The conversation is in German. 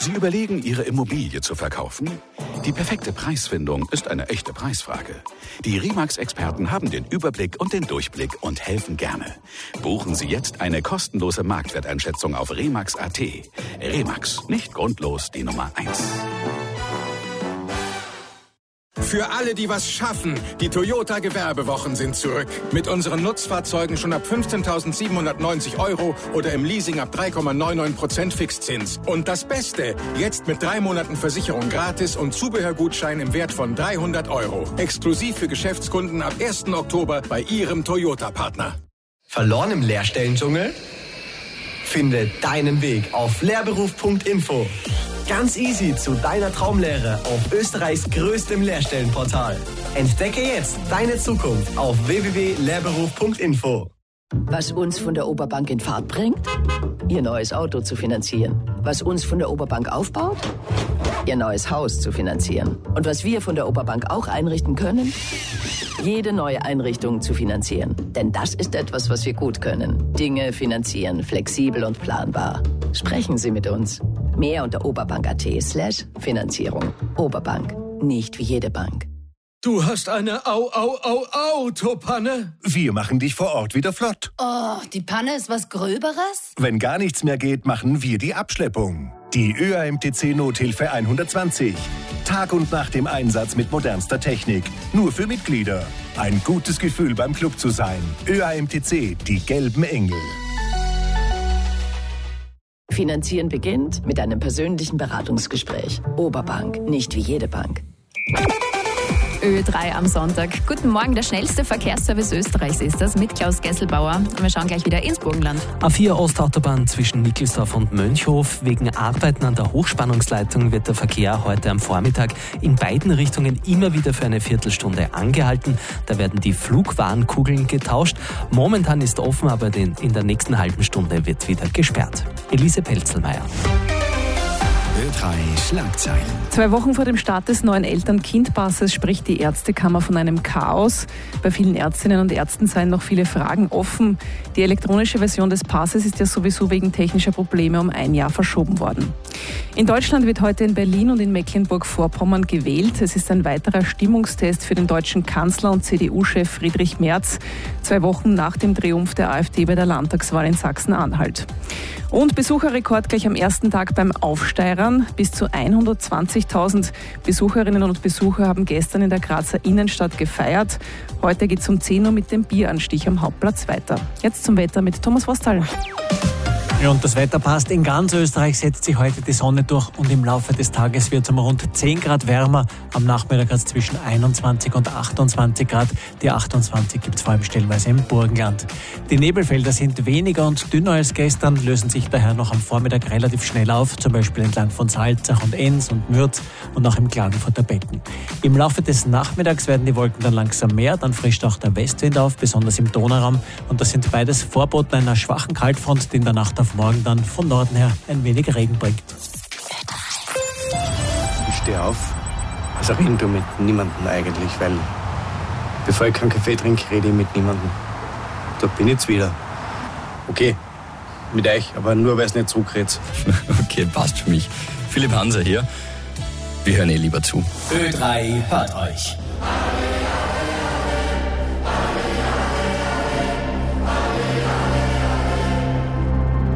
Sie überlegen, Ihre Immobilie zu verkaufen? Die perfekte Preisfindung ist eine echte Preisfrage. Die Remax-Experten haben den Überblick und den Durchblick und helfen gerne. Buchen Sie jetzt eine kostenlose Marktwerteinschätzung auf Remax.at. Remax, nicht grundlos die Nummer 1. Für alle, die was schaffen, die Toyota Gewerbewochen sind zurück. Mit unseren Nutzfahrzeugen schon ab 15.790 € oder im Leasing ab 3,99% Fixzins. Und das Beste, jetzt mit 3 Monaten Versicherung gratis und Zubehörgutschein im Wert von 300 €. Exklusiv für Geschäftskunden ab 1. Oktober bei Ihrem Toyota-Partner. Verloren im Lehrstellendschungel? Finde deinen Weg auf lehrberuf.info. Ganz easy zu deiner Traumlehre auf Österreichs größtem Lehrstellenportal. Entdecke jetzt deine Zukunft auf www.lehrberuf.info. Was uns von der Oberbank in Fahrt bringt? Ihr neues Auto zu finanzieren. Was uns von der Oberbank aufbaut? Ihr neues Haus zu finanzieren. Und was wir von der Oberbank auch einrichten können? Jede neue Einrichtung zu finanzieren. Denn das ist etwas, was wir gut können. Dinge finanzieren, flexibel und planbar. Sprechen Sie mit uns. Mehr unter oberbank.at/Finanzierung. Oberbank. Nicht wie jede Bank. Du hast eine Autopanne? Wir machen dich vor Ort wieder flott. Oh, die Panne ist was Gröberes? Wenn gar nichts mehr geht, machen wir die Abschleppung. Die ÖAMTC Nothilfe 120. Tag und Nacht im Einsatz mit modernster Technik. Nur für Mitglieder. Ein gutes Gefühl beim Club zu sein. ÖAMTC, die gelben Engel. Finanzieren beginnt mit einem persönlichen Beratungsgespräch. Oberbank. Nicht wie jede Bank. Ö3 am Sonntag. Guten Morgen, der schnellste Verkehrsservice Österreichs ist das mit Klaus Gesselbauer. Und wir schauen gleich wieder ins Burgenland. A4 Ostautobahn zwischen Nickelsdorf und Mönchhof. Wegen Arbeiten an der Hochspannungsleitung wird der Verkehr heute am Vormittag in beiden Richtungen immer wieder für eine Viertelstunde angehalten. Da werden die Flugwarnkugeln getauscht. Momentan ist offen, aber in der nächsten halben Stunde wird wieder gesperrt. Elise Pelzelmeier. Ö3 Schlagzeilen. 2 Wochen vor dem Start des neuen Eltern-Kind-Passes spricht die Ärztekammer von einem Chaos. Bei vielen Ärztinnen und Ärzten seien noch viele Fragen offen. Die elektronische Version des Passes ist ja sowieso wegen technischer Probleme um 1 Jahr verschoben worden. In Deutschland wird heute in Berlin und in Mecklenburg-Vorpommern gewählt. Es ist ein weiterer Stimmungstest für den deutschen Kanzler und CDU-Chef Friedrich Merz, 2 Wochen nach dem Triumph der AfD bei der Landtagswahl in Sachsen-Anhalt. Und Besucherrekord gleich am ersten Tag beim Aufsteirern. Bis zu 120.000 Besucherinnen und Besucher haben gestern in der Grazer Innenstadt gefeiert. Heute geht es um 10 Uhr mit dem Bieranstich am Hauptplatz weiter. Jetzt zum Wetter mit Thomas Vostal. Ja, und das Wetter passt. In ganz Österreich setzt sich heute die Sonne durch und im Laufe des Tages wird es um rund 10 Grad wärmer. Am Nachmittag hat es zwischen 21 und 28 Grad. Die 28 gibt es vor allem stellenweise im Burgenland. Die Nebelfelder sind weniger und dünner als gestern, lösen sich daher noch am Vormittag relativ schnell auf, zum Beispiel entlang von Salzach und Enns und Mürz und auch im Klagenfurter Becken. Im Laufe des Nachmittags werden die Wolken dann langsam mehr, dann frischt auch der Westwind auf, besonders im Donauraum. Und das sind beides Vorboten einer schwachen Kaltfront, die in der Nacht auf morgen dann von Norden her ein wenig Regen bringt. Ich stehe auf, also reden du mit niemandem eigentlich, weil bevor ich keinen Kaffee trinke, rede ich mit niemandem. Da bin ich jetzt wieder. Okay, mit euch, aber nur, weil es nicht zurückredet. Okay, passt für mich. Philipp Hanser hier. Wir hören lieber zu. Ö3 hört euch.